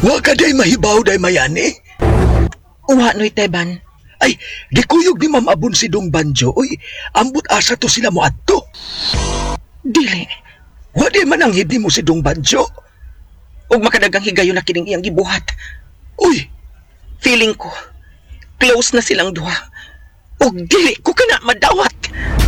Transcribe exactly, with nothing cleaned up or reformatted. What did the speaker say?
Wa ka day mahibaw day mayani? Uwa no'y Teban. Ay, gikuyog ni Ma'am Abon si Dong Banjo. Uy, ambot asa to sila mo adto. Dili. Wa di man ang hindi mo si Dong Banjo. Ug makadagang higayon na kining iyang gibuhat. Uy, Feeling ko, close na silang duha. Ug dili ko kana madawat.